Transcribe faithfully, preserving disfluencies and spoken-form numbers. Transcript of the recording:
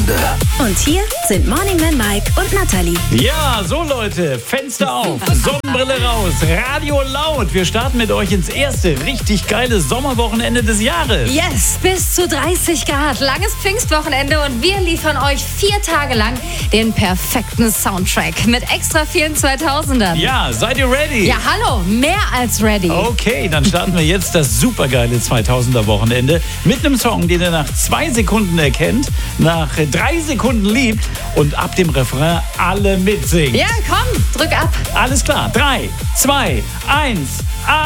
Stunde. Und hier sind Morning Man Mike und Natalie. Ja, so Leute, Fenster auf, Sonnenbrille raus, Radio laut. Wir starten mit euch ins erste richtig geile Sommerwochenende des Jahres. Yes, bis zu dreißig Grad, langes Pfingstwochenende und wir liefern euch vier Tage lang den perfekten Soundtrack mit extra vielen zweitausendern. Ja, seid ihr ready? Ja, hallo, mehr als ready. Okay, dann starten wir jetzt das supergeile zweitausender-Wochenende mit einem Song, den ihr nach zwei Sekunden erkennt, nach drei Sekunden liebt und ab dem Refrain alle mitsingen. Ja, komm, drück ab. Alles klar, drei, zwei, eins,